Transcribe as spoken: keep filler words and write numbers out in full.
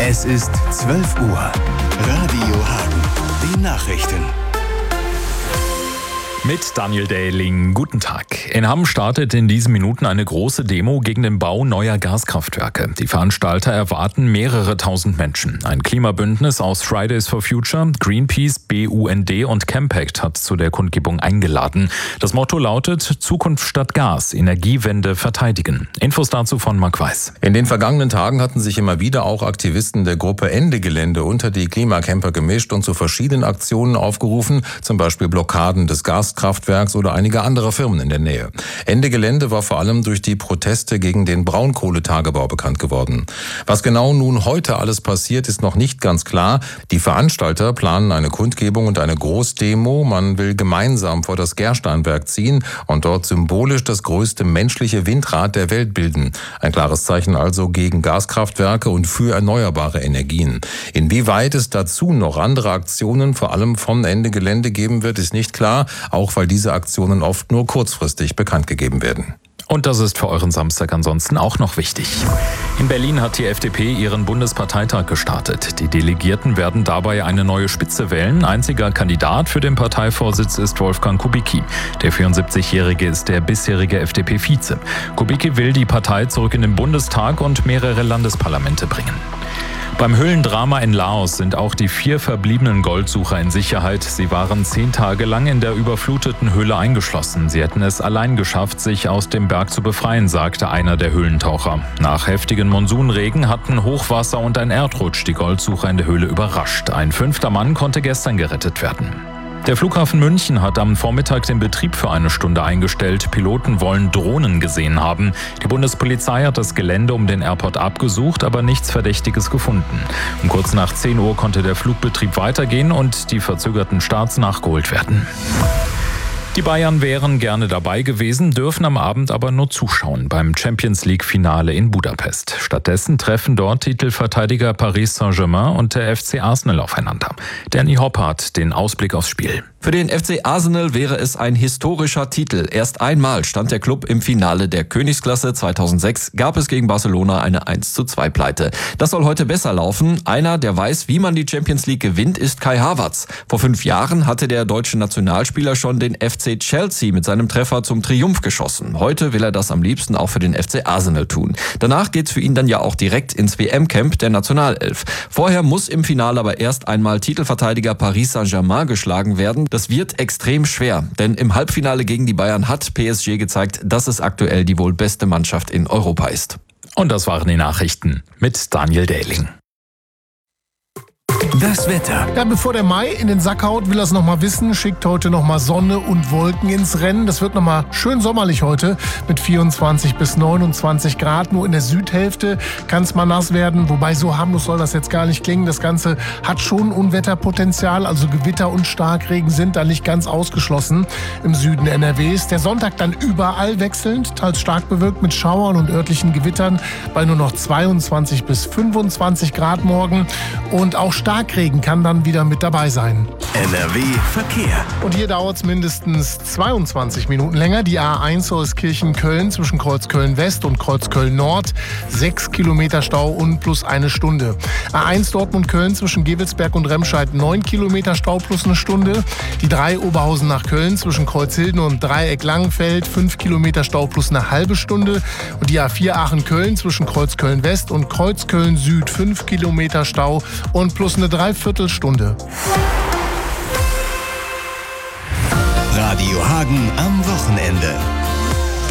Es ist zwölf Uhr. Radio Hagen. Die Nachrichten. Mit Daniel Dähling, guten Tag. In Hamm startet in diesen Minuten eine große Demo gegen den Bau neuer Gaskraftwerke. Die Veranstalter erwarten mehrere tausend Menschen. Ein Klimabündnis aus Fridays for Future, Greenpeace, B U N D und Campact hat zu der Kundgebung eingeladen. Das Motto lautet: Zukunft statt Gas, Energiewende verteidigen. Infos dazu von Marc Weiß. In den vergangenen Tagen hatten sich immer wieder auch Aktivisten der Gruppe Ende Gelände unter die Klimacamper gemischt und zu verschiedenen Aktionen aufgerufen, zum Beispiel Blockaden des Gaskraftwerks oder einiger anderer Firmen in der Nähe. Ende Gelände war vor allem durch die Proteste gegen den Braunkohletagebau bekannt geworden. Was genau nun heute alles passiert, ist noch nicht ganz klar. Die Veranstalter planen eine Kundgebung und eine Großdemo. Man will gemeinsam vor das Gersteinwerk ziehen und dort symbolisch das größte menschliche Windrad der Welt bilden. Ein klares Zeichen also gegen Gaskraftwerke und für erneuerbare Energien. Inwieweit es dazu noch andere Aktionen, vor allem von Ende Gelände, geben wird, ist nicht klar. Auch weil diese Aktionen oft nur kurzfristig bekannt gegeben werden. Und das ist für euren Samstag ansonsten auch noch wichtig. In Berlin hat die F D P ihren Bundesparteitag gestartet. Die Delegierten werden dabei eine neue Spitze wählen. Einziger Kandidat für den Parteivorsitz ist Wolfgang Kubicki. Der vierundsiebzigjährige ist der bisherige F D P-Vize. Kubicki will die Partei zurück in den Bundestag und mehrere Landesparlamente bringen. Beim Höhlendrama in Laos sind auch die vier verbliebenen Goldsucher in Sicherheit. Sie waren zehn Tage lang in der überfluteten Höhle eingeschlossen. Sie hätten es allein geschafft, sich aus dem Berg zu befreien, sagte einer der Höhlentaucher. Nach heftigen Monsunregen hatten Hochwasser und ein Erdrutsch die Goldsucher in der Höhle überrascht. Ein fünfter Mann konnte gestern gerettet werden. Der Flughafen München hat am Vormittag den Betrieb für eine Stunde eingestellt. Piloten wollen Drohnen gesehen haben. Die Bundespolizei hat das Gelände um den Airport abgesucht, aber nichts Verdächtiges gefunden. Um kurz nach zehn Uhr konnte der Flugbetrieb weitergehen und die verzögerten Starts nachgeholt werden. Die Bayern wären gerne dabei gewesen, dürfen am Abend aber nur zuschauen beim Champions-League-Finale in Budapest. Stattdessen treffen dort Titelverteidiger Paris Saint-Germain und der F C Arsenal aufeinander. Danny Hopp hat den Ausblick aufs Spiel. Für den F C Arsenal wäre es ein historischer Titel. Erst einmal stand der Club im Finale der Königsklasse. zweitausendsechs gab es gegen Barcelona eine eins zu zwei Pleite. Das soll heute besser laufen. Einer, der weiß, wie man die Champions League gewinnt, ist Kai Havertz. Vor fünf Jahren hatte der deutsche Nationalspieler schon den F C Chelsea mit seinem Treffer zum Triumph geschossen. Heute will er das am liebsten auch für den F C Arsenal tun. Danach geht's für ihn dann ja auch direkt ins W M-Camp der Nationalelf. Vorher muss im Finale aber erst einmal Titelverteidiger Paris Saint-Germain geschlagen werden. Das wird extrem schwer, denn im Halbfinale gegen die Bayern hat P S G gezeigt, dass es aktuell die wohl beste Mannschaft in Europa ist. Und das waren die Nachrichten mit Daniel Dähling. Das Wetter. Ja, bevor der Mai in den Sack haut, will er es nochmal wissen, schickt heute nochmal Sonne und Wolken ins Rennen. Das wird nochmal schön sommerlich heute mit vierundzwanzig bis neunundzwanzig Grad. Nur in der Südhälfte kann es mal nass werden, wobei so harmlos soll das jetzt gar nicht klingen. Das Ganze hat schon Unwetterpotenzial, also Gewitter und Starkregen sind da nicht ganz ausgeschlossen im Süden N R Ws. Der Sonntag dann überall wechselnd, teils stark bewölkt mit Schauern und örtlichen Gewittern bei nur noch zweiundzwanzig bis fünfundzwanzig Grad morgen und auch Starkregen kann dann wieder mit dabei sein. N R W Verkehr. Und hier dauert es mindestens zweiundzwanzig Minuten länger. Die A eins Holzkirchen-Köln zwischen Kreuzköln-West und Kreuzköln-Nord. Sechs Kilometer Stau und plus eine Stunde. A eins Dortmund-Köln zwischen Gewelsberg und Remscheid. Neun Kilometer Stau plus eine Stunde. Die drei Oberhausen nach Köln zwischen Kreuzhilden und Dreieck Langenfeld. Fünf Kilometer Stau plus eine halbe Stunde. Und die A vier Aachen-Köln zwischen Kreuzköln-West und Kreuzköln-Süd. Fünf Kilometer Stau und plus eine Dreiviertelstunde. Radio Hagen am Wochenende.